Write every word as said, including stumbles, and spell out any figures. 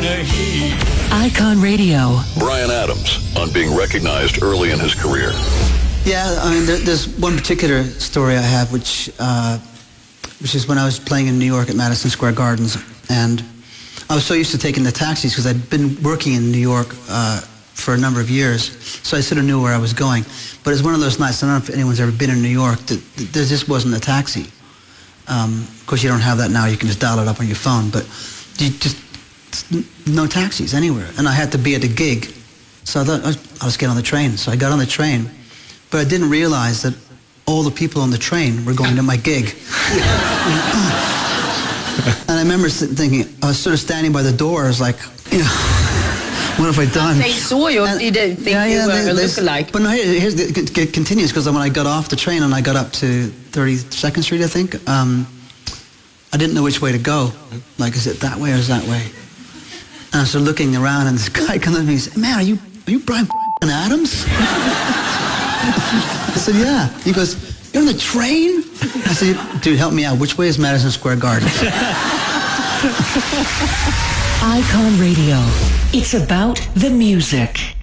in a heap. Icon Radio. Bryan Adams on being recognized early in his career. Yeah, I mean, there, there's one particular story I have, which uh, which is when I was playing in New York at Madison Square Gardens, and I was so used to taking the taxis because I'd been working in New York uh, for a number of years, so I sort of knew where I was going. But it was one of those nights, I don't know if anyone's ever been in New York, that, that there just wasn't a taxi. Um, of course, you don't have that now, you can just dial it up on your phone, but you just, no taxis anywhere. And I had to be at a gig, so I thought, I'll just get on the train. So I got on the train, but I didn't realize that all the people on the train were going to my gig. And I remember thinking, I was sort of standing by the door, I was like, you know, what have I done? They saw you, and, they didn't think yeah, yeah, you were they, a lookalike. But no, here, here's the, it continues, because when I got off the train and I got up to thirty-second Street, I think, um, I didn't know which way to go. Like, is it that way or is that way? And I started looking around, and this guy comes up to me and said, man, are you, are you Bryan Adams? I said, yeah. He goes, you're on the train? I said, dude, help me out. Which way is Madison Square Garden? Icon Radio. It's about the music.